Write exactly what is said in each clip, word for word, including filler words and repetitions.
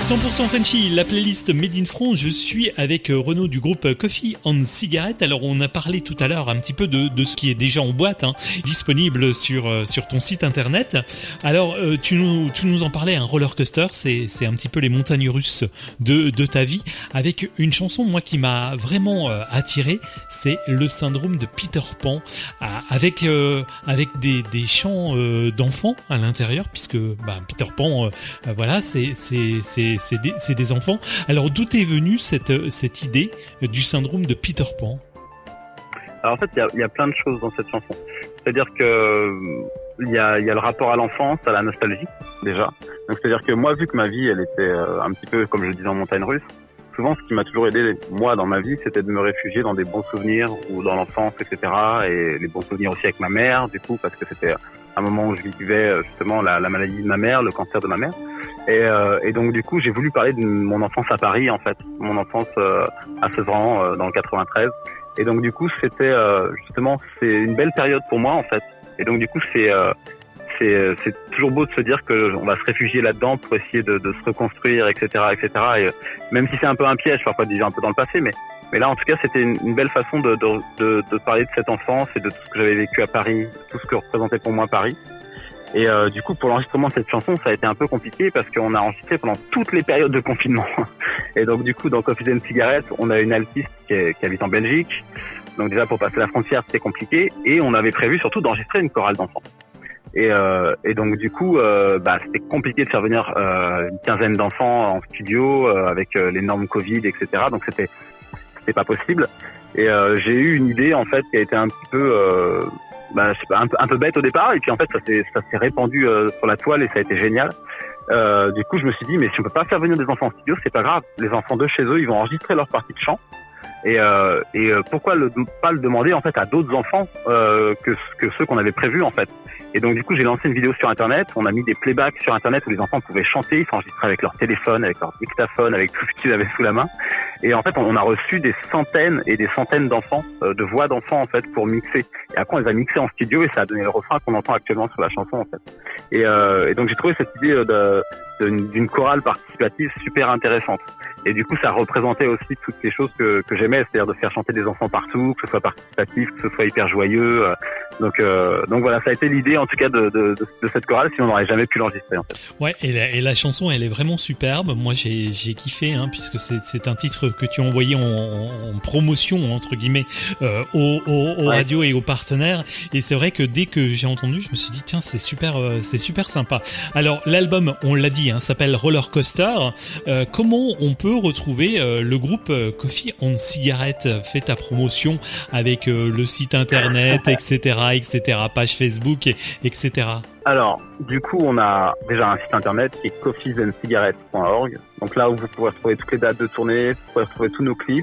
cent pour cent Frenchy, la playlist Made in France. Je suis avec Renaud du groupe Coffee and Cigarette. Alors, on a parlé tout à l'heure un petit peu de, de ce qui est déjà en boîte, hein, disponible sur sur ton site internet. Alors, euh, tu nous tu nous en parlais, un roller coaster, c'est c'est un petit peu les montagnes russes de de ta vie, avec une chanson moi qui m'a vraiment euh, attiré, c'est le syndrome de Peter Pan, euh, avec euh, avec des des chants euh, d'enfants à l'intérieur, puisque bah, Peter Pan, euh, euh, voilà, c'est c'est c'est c'est des, c'est des enfants. Alors d'où est venue cette cette idée du syndrome de Peter Pan? Alors en fait, il y a, il y a plein de choses dans cette chanson. C'est-à-dire que il y a, il y a le rapport à l'enfance, à la nostalgie déjà. Donc c'est-à-dire que moi, vu que ma vie, elle était euh, un petit peu, comme je le disais, en montagne russe, souvent ce qui m'a toujours aidé, moi, dans ma vie, c'était de me réfugier dans des bons souvenirs ou dans l'enfance, et cetera. Et les bons souvenirs aussi avec ma mère, du coup, parce que c'était un moment où je vivais justement la, la maladie de ma mère, le cancer de ma mère. Et, euh, et donc du coup, j'ai voulu parler de mon enfance à Paris, en fait, mon enfance euh, à Sevran, euh, dans le quatre-vingt-treize. Et donc du coup, c'était euh, justement, c'est une belle période pour moi, en fait. Et donc du coup, c'est euh, c'est c'est toujours beau de se dire que on va se réfugier là-dedans pour essayer de, de se reconstruire, et cetera, et cetera. Et euh, même si c'est un peu un piège, parfois de vivre un peu dans le passé, mais mais là, en tout cas, c'était une, une belle façon de, de de de parler de cette enfance et de tout ce que j'avais vécu à Paris, tout ce que représentait pour moi Paris. Et euh, du coup, pour l'enregistrement de cette chanson, ça a été un peu compliqué parce qu'on a enregistré pendant toutes les périodes de confinement. Et donc, du coup, dans Coffee and Cigarette, on a une altiste qui, est, qui habite en Belgique. Donc déjà, pour passer la frontière, c'était compliqué. Et on avait prévu surtout d'enregistrer une chorale d'enfants. Et, euh, et donc, du coup, euh, bah, c'était compliqué de faire venir euh, une quinzaine d'enfants en studio euh, avec euh, les normes Covid, et cetera. Donc, c'était c'était pas possible. Et euh, j'ai eu une idée, en fait, qui a été un petit peu... Euh, bah, je sais pas, un peu, un peu bête au départ, et puis en fait ça s'est ça s'est répandu euh, sur la toile et ça a été génial. Euh, du coup je me suis dit mais si on peut pas faire venir des enfants en studio, c'est pas grave, les enfants de chez eux ils vont enregistrer leur partie de chant et euh, et euh, pourquoi le, pas le demander en fait à d'autres enfants euh, que que ceux qu'on avait prévus en fait. Et donc du coup j'ai lancé une vidéo sur internet, on a mis des playbacks sur internet où les enfants pouvaient chanter, ils s'enregistraient avec leur téléphone, avec leur dictaphone, avec tout ce qu'ils avaient sous la main. Et en fait on a reçu des centaines et des centaines d'enfants, euh, de voix d'enfants en fait pour mixer. Et après on les a mixés en studio et ça a donné le refrain qu'on entend actuellement sur la chanson en fait. Et, euh, et donc j'ai trouvé cette idée de, de, d'une chorale participative super intéressante. Et du coup ça représentait aussi toutes les choses que, que j'aimais, c'est-à-dire de faire chanter des enfants partout, que ce soit participatif, que ce soit hyper joyeux. Donc euh, donc voilà, ça a été l'idée en tout cas de, de, de, de cette chorale, sinon on n'aurait jamais pu l'enregistrer en fait. Ouais, et la, et la chanson elle est vraiment superbe. Moi j'ai j'ai kiffé hein, puisque c'est c'est un titre que tu as envoyé en, en promotion entre guillemets euh, aux, aux, aux ouais. radios et aux partenaires. Et c'est vrai que dès que j'ai entendu, je me suis dit tiens c'est super euh, c'est super sympa. Alors l'album on l'a dit hein, s'appelle Roller Coaster. Euh, comment on peut retrouver euh, le groupe euh, Coffee and Cigarette? Fais ta promotion avec euh, le site internet, et cetera, et cetera, page Facebook, et, etc. Alors, du coup, on a déjà un site internet qui est coffees and cigarettes point org. Donc là où vous pourrez retrouver toutes les dates de tournée, vous pourrez retrouver tous nos clips,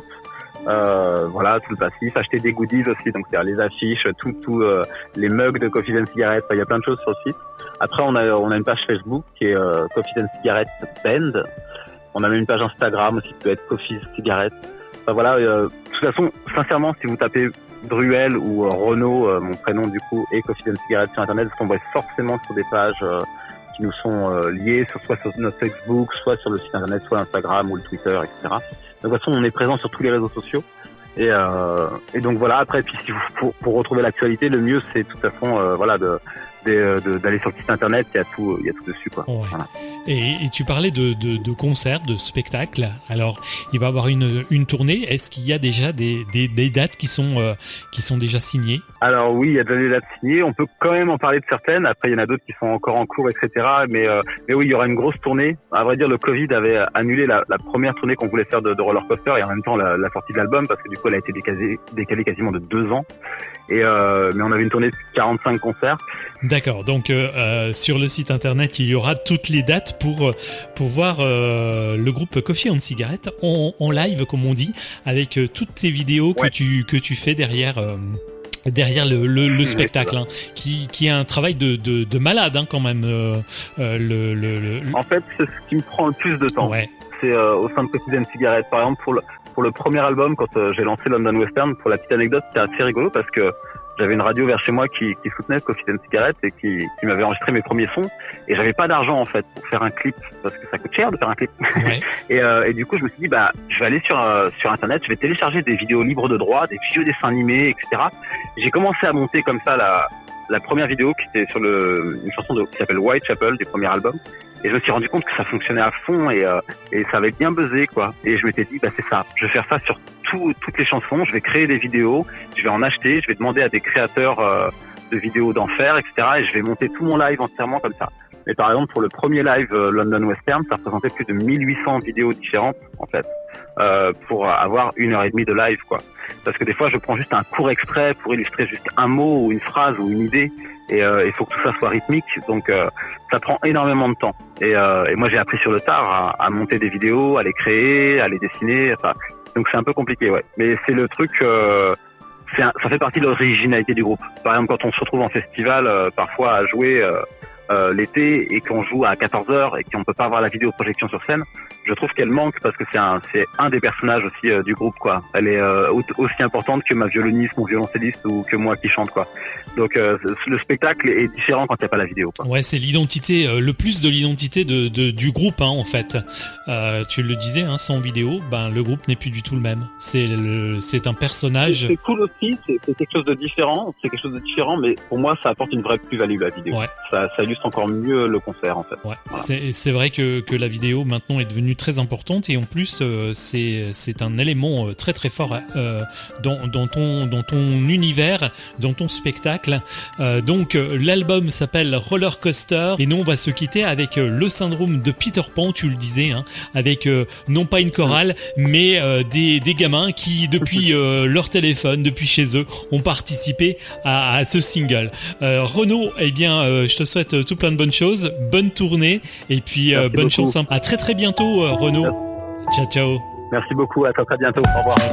euh, voilà, tout le passif, acheter des goodies aussi, donc c'est-à-dire les affiches, tout, tout, euh, les mugs de Coffees and Cigarettes. Il y a plein de choses sur le site. Après, on a, on a une page Facebook qui est euh, Coffees and Cigarettes Band. On a même une page Instagram aussi qui peut être Coffees Cigarettes. Enfin voilà, euh, de toute façon, sincèrement, si vous tapez Bruel ou euh, Renaud, euh, mon prénom du coup, et Coffee and Cigarette sur internet, vous tomberez forcément sur des pages euh, qui nous sont euh, liées, sur, soit sur notre Facebook, soit sur le site internet, soit Instagram ou le Twitter, et cetera. Donc de toute façon, on est présent sur tous les réseaux sociaux. Et, euh, et donc voilà, après, puis si vous, pour, pour retrouver l'actualité, le mieux c'est de toute façon euh, voilà, de, de, de, d'aller sur le site internet, il y a tout, il y a tout dessus, quoi. Ouais. Voilà. Et, et tu parlais de, de, de concerts, de spectacles. Alors, il va y avoir une, une tournée. Est-ce qu'il y a déjà des, des, des dates qui sont, euh, qui sont déjà signées? Alors oui, il y a déjà des dates signées. On peut quand même en parler de certaines. Après, il y en a d'autres qui sont encore en cours, et cetera. Mais, euh, mais oui, il y aura une grosse tournée. À vrai dire, le Covid avait annulé la, la première tournée qu'on voulait faire de, de Roller Coaster et en même temps la, la sortie de l'album parce que du coup, elle a été décalée, décalée quasiment de deux ans. Et euh, mais on avait une tournée de quarante-cinq concerts. D'accord. Donc euh, euh, sur le site internet, il y aura toutes les dates pour pour voir euh, le groupe Coffee and Cigarette en, en live, comme on dit, avec euh, toutes tes vidéos ouais. que tu que tu fais derrière. Euh, derrière le, le, le spectacle, hein, qui, qui est un travail de, de, de malade hein, quand même. Euh, euh, le, le, le... En fait, c'est ce qui me prend le plus de temps. Ouais. C'est euh, au sein de Coffee and Cigarette. Par exemple, pour le, pour le premier album, quand euh, j'ai lancé London Western, pour la petite anecdote, c'était assez rigolo parce que j'avais une radio vers chez moi qui, qui soutenait Coffee and Cigarette et qui, qui m'avait enregistré mes premiers sons. Et j'avais pas d'argent en fait pour faire un clip parce que ça coûte cher de faire un clip. Ouais. et, euh, et du coup, je me suis dit bah je vais aller sur euh, sur internet, je vais télécharger des vidéos libres de droit, des vieux dessins animés, et cetera. J'ai commencé à monter comme ça la la première vidéo qui était sur le une chanson de, qui s'appelle Whitechapel du premier album. Et je me suis rendu compte que ça fonctionnait à fond et, euh, et ça avait bien buzzé, quoi. Et je m'étais dit, bah, c'est ça. Je vais faire ça sur tout, toutes les chansons. Je vais créer des vidéos. Je vais en acheter. Je vais demander à des créateurs euh, de vidéos d'en faire, et cetera. Et je vais monter tout mon live entièrement comme ça. Et par exemple, pour le premier live euh, London Western, ça représentait plus de mille huit cents vidéos différentes, en fait, euh, pour avoir une heure et demie de live, quoi. Parce que des fois, je prends juste un court extrait pour illustrer juste un mot ou une phrase ou une idée. Et euh, il faut que tout ça soit rythmique, donc euh, ça prend énormément de temps. Et, euh, et moi j'ai appris sur le tard à, à monter des vidéos, à les créer, à les dessiner. Enfin, donc c'est un peu compliqué, ouais. Mais c'est le truc, euh, c'est un, ça fait partie de l'originalité du groupe. Par exemple, quand on se retrouve en festival, euh, parfois à jouer euh, euh, l'été et qu'on joue à quatorze heures et qu'on peut pas avoir la vidéo projection sur scène, je trouve qu'elle manque parce que c'est un, c'est un des personnages aussi euh, du groupe, quoi. Elle est euh, aussi importante que ma violoniste, mon violoncelliste ou que moi qui chante, quoi. Donc euh, le spectacle est différent quand il n'y a pas la vidéo, quoi. Ouais, c'est l'identité, euh, le plus de l'identité de, de du groupe, hein, en fait. Euh, tu le disais, hein, sans vidéo, ben le groupe n'est plus du tout le même. C'est le, c'est un personnage. C'est, c'est cool aussi, c'est, c'est quelque chose de différent, c'est quelque chose de différent, mais pour moi ça apporte une vraie plus-value la vidéo. Ouais. Ça, ça illustre encore mieux le concert, en fait. Ouais. Voilà. C'est, c'est vrai que que la vidéo maintenant est devenue très importante et en plus euh, c'est c'est un élément très très fort euh, dans dans ton dans ton univers, dans ton spectacle. Euh, donc l'album s'appelle Roller Coaster et nous on va se quitter avec le syndrome de Peter Pan, tu le disais, hein, avec euh, non pas une chorale mais euh, des des gamins qui depuis euh, leur téléphone, depuis chez eux, ont participé à, à ce single. Euh, Renaud, eh bien euh, je te souhaite tout plein de bonnes choses, bonne tournée et puis euh, bonne beaucoup. chance. Hein. À très très bientôt euh, Renaud. Ciao ciao. Merci beaucoup, à très très bientôt. Au revoir.